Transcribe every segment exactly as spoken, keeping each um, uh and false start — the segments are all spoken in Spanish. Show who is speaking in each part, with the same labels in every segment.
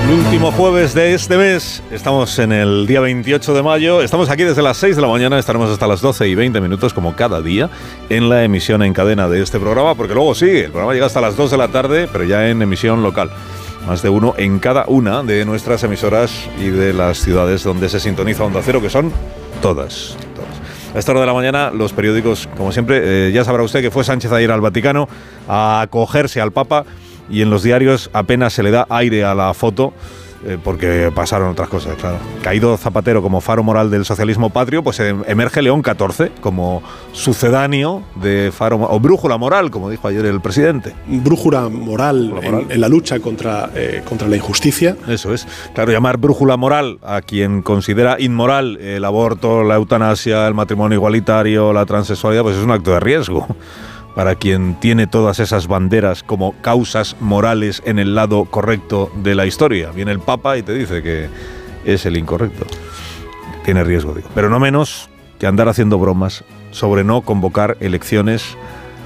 Speaker 1: El último jueves de este mes, estamos en el día veintiocho de mayo, estamos aquí desde las seis de la mañana, estaremos hasta las doce y veinte minutos como cada día en la emisión en cadena de este programa, porque luego sigue, el programa llega hasta las dos de la tarde, pero ya en emisión local. Más de uno en cada una de nuestras emisoras y de las ciudades donde se sintoniza Onda Cero, que son todas, todas. A esta hora de la mañana, los periódicos, como siempre, eh, ya sabrá usted que fue Sánchez ayer al Vaticano a acogerse al Papa, y en los diarios apenas se le da aire a la foto, eh, porque pasaron otras cosas, claro. Caído Zapatero como faro moral del socialismo patrio, pues eh, emerge León catorce como sucedáneo de faro, o brújula moral, como dijo ayer el presidente.
Speaker 2: Brújula moral, brújula moral. En, en la lucha contra, eh, contra la injusticia.
Speaker 1: Eso es. Claro, llamar brújula moral a quien considera inmoral el aborto, la eutanasia, el matrimonio igualitario, la transexualidad, pues es un acto de riesgo. Para quien tiene todas esas banderas como causas morales en el lado correcto de la historia. Viene el Papa y te dice que es el incorrecto. Tiene riesgo, digo. Pero no menos que andar haciendo bromas sobre no convocar elecciones,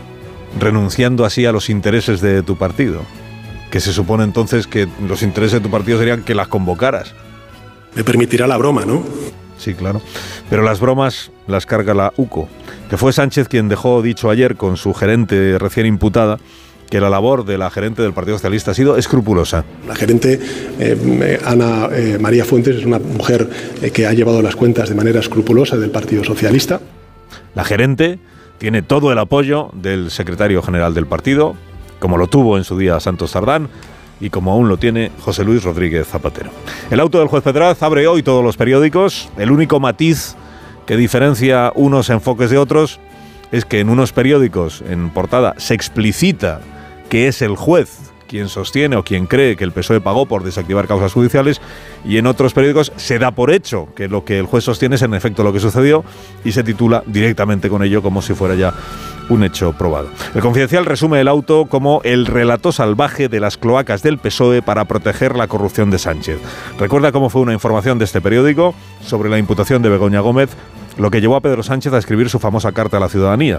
Speaker 1: renunciando así a los intereses de tu partido. Que se supone entonces que los intereses de tu partido serían que las convocaras.
Speaker 2: Me permitirá la broma, ¿no?
Speaker 1: Sí, claro. Pero las bromas las carga la U C O, que fue Sánchez quien dejó dicho ayer con su gerente recién imputada que la labor de la gerente del Partido Socialista ha sido escrupulosa.
Speaker 2: La gerente, eh, Ana eh, María Fuentes, es una mujer eh, que ha llevado las cuentas de manera escrupulosa del Partido Socialista.
Speaker 1: La gerente tiene todo el apoyo del secretario general del partido, como lo tuvo en su día Santos Sardán, y como aún lo tiene José Luis Rodríguez Zapatero. El auto del juez Pedraz abre hoy todos los periódicos. El único matiz que diferencia unos enfoques de otros es que en unos periódicos, en portada, se explicita que es el juez quien sostiene o quien cree que el P S O E pagó por desactivar causas judiciales, y en otros periódicos se da por hecho que lo que el juez sostiene es en efecto lo que sucedió y se titula directamente con ello como si fuera ya un hecho probado. El Confidencial resume el auto como el relato salvaje de las cloacas del P S O E para proteger la corrupción de Sánchez. Recuerda cómo fue una información de este periódico sobre la imputación de Begoña Gómez, lo que llevó a Pedro Sánchez a escribir su famosa carta a la ciudadanía.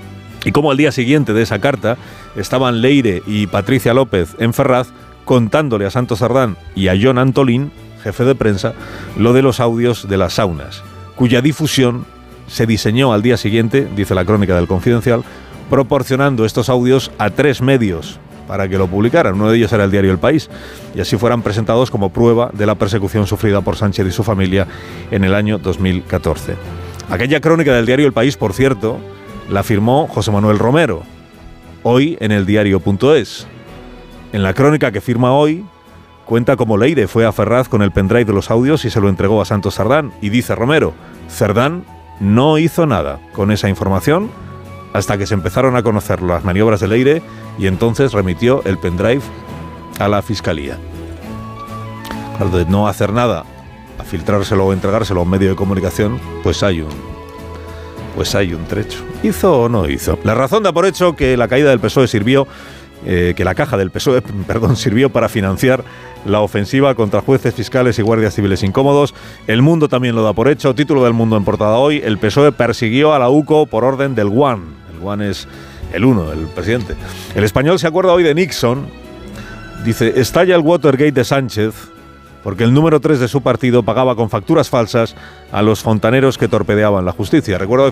Speaker 1: Y como al día siguiente de esa carta estaban Leire y Patricia López en Ferraz contándole a Santos Sardán y a Jon Antolín, jefe de prensa, lo de los audios de las saunas, cuya difusión se diseñó al día siguiente, dice la crónica del Confidencial, proporcionando estos audios a tres medios para que lo publicaran. Uno de ellos era el diario El País, y así fueran presentados como prueba de la persecución sufrida por Sánchez y su familia en el año dos mil catorce. Aquella crónica del diario El País, por cierto, la firmó José Manuel Romero, hoy en el diario punto es. En la crónica que firma hoy, cuenta cómo Leire fue a Ferraz con el pendrive de los audios y se lo entregó a Santos Sardán, y dice Romero, Cerdán no hizo nada con esa información hasta que se empezaron a conocer las maniobras de Leire, y entonces remitió el pendrive a la Fiscalía. Al de no hacer nada, a filtrárselo o entregárselo a un medio de comunicación, pues hay un Pues hay un trecho. ¿Hizo o no hizo? La razón da por hecho que la caída del P S O E sirvió, eh, que la caja del P S O E, perdón, sirvió para financiar la ofensiva contra jueces, fiscales y guardias civiles incómodos. El Mundo también lo da por hecho. Título del Mundo en portada hoy: el P S O E persiguió a la U C O por orden del One. El One es el uno, el presidente. El Español se acuerda hoy de Nixon. Dice, estalla el Watergate de Sánchez porque el número tres de su partido pagaba con facturas falsas a los fontaneros que torpedeaban la justicia. Recuerdo